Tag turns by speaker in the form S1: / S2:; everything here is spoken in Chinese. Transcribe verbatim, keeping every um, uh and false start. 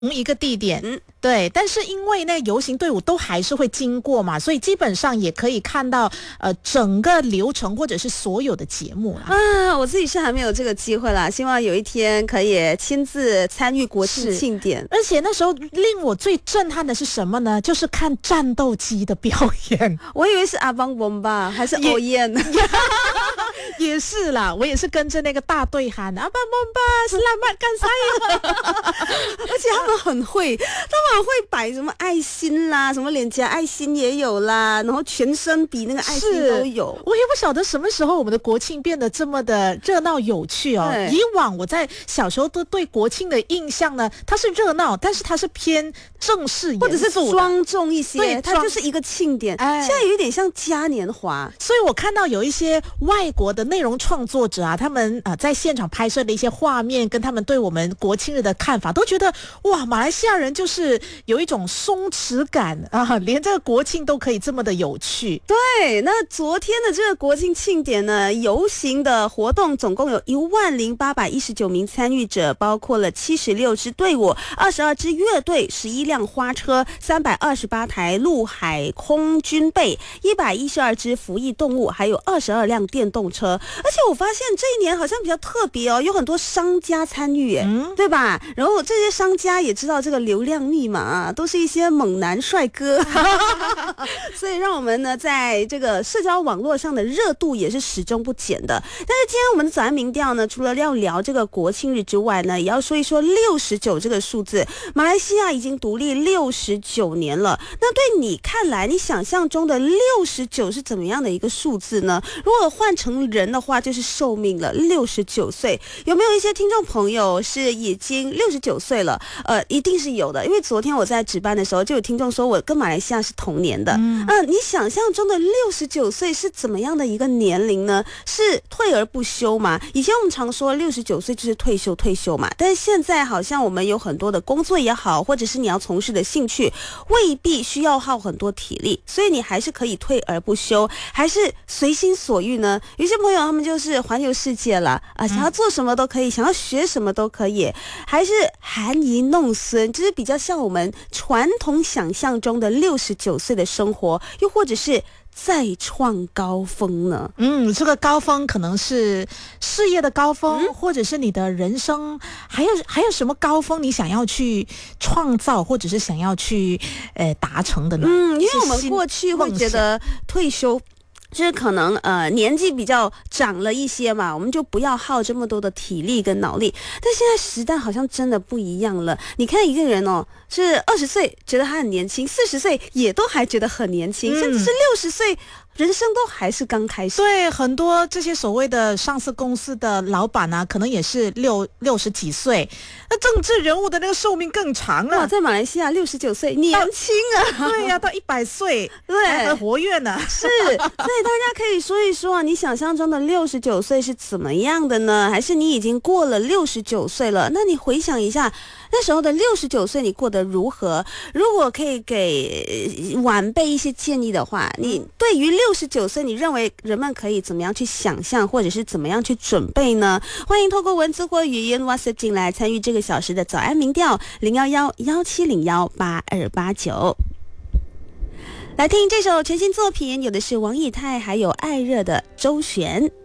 S1: 同一个地点，
S2: 嗯，
S1: 对，但是因为那游行队伍都还是会经过嘛，所以基本上也可以看到呃整个流程或者是所有的节目啦。
S2: 啊，我自己是还没有这个机会啦，希望有一天可以亲自参与国庆庆典。
S1: 而且那时候令我最震撼的是什么呢？就是看战斗机的表演。
S2: 我以为是阿邦翁吧，还是欧燕？
S1: 也是啦，我也是跟着那个大队喊阿邦翁吧，是拉曼干塞。
S2: 而且他们很会，他们很会摆什么爱心啦，什么脸颊爱心也有啦，然后全身比那个爱心都有。
S1: 我也不晓得什么时候我们的国庆变得这么的热闹有趣哦。以往我在小时候都对国庆的印象呢，它是热闹，但是它是偏正式
S2: 或者是庄重一些，
S1: 对，
S2: 它就是一个庆典。哎，现在有一点像嘉年华。
S1: 所以我看到有一些外国的内容创作者啊，他们啊、呃、在现场拍摄的一些画面，跟他们对我们国庆日的看法，都觉得哇，马来西亚人就是有一种松弛感啊，连这个国庆都可以这么的有趣。
S2: 对，那昨天的这个国庆庆典呢，游行的活动总共有一万零八百一十九名参与者，包括了七十六支队伍、二十二支乐队、十一辆花车、三百二十八台陆海空军备、一百一十二只服役动物，还有二十二辆电动车。而且我发现这一年好像比较特别哦，有很多商家参与，嗯，对吧？然后这些商家也知道这个流量密码啊，都是一些猛男帅哥，所以让我们呢在这个社交网络上的热度也是始终不减的。但是今天我们的早安民调呢，除了要聊这个国庆日之外呢，也要说一说六十九这个数字。马来西亚已经独立六十九年了，那对你看来，你想象中的六十九是怎么样的一个数字呢？如果换成人的话，就是寿命了，六十九岁。有没有一些听众朋友是已经六十九岁了？呃，一定是有的，因为昨天我在值班的时候，就有听众说我跟马来西亚是同年的。嗯、呃，你想象中的六十九岁是怎么样的一个年龄呢？是退而不休吗？以前我们常说六十九岁就是退休退休嘛，但是现在好像我们有很多的工作也好，或者是你要从事的兴趣，未必需要耗很多体力，所以你还是可以退而不休，还是随心所欲呢？有些朋友他们就是环游世界了啊，想要做什么都可以，想要学什么都可以，还是含饴弄孙，就是比较像我们传统想象中的六十九岁的生活，又或者是再创高峰呢？
S1: 嗯，这个高峰可能是事业的高峰，嗯、或者是你的人生，还有还有什么高峰你想要去创造，或者是想要去呃达成的呢？
S2: 嗯，因为我们过去会觉得退休就是可能呃年纪比较长了一些嘛，我们就不要耗这么多的体力跟脑力。但现在时代好像真的不一样了。你看一个人哦，是二十岁觉得他很年轻，四十岁也都还觉得很年轻，嗯、甚至是六十岁。人生都还是刚开始。
S1: 对，很多这些所谓的上市公司的老板啊，可能也是六六十几岁。那政治人物的那个寿命更长了。
S2: 哇，在马来西亚六十九岁年轻啊！
S1: 对呀、啊，到一百岁，
S2: 对，
S1: 还活跃呢。
S2: 是，所以大家可以说一说啊，你想象中的六十九岁是怎么样的呢？还是你已经过了六十九岁了？那你回想一下。那时候的六十九岁你过得如何？如果可以给晚辈一些建议的话，你对于六十九岁你认为人们可以怎么样去想象，或者是怎么样去准备呢？欢迎透过文字或语音 WhatsApp 进来参与这个小时的早安民调零一一一七零一八二八九。来听这首全新作品，有的是王以太还有艾热的周璇。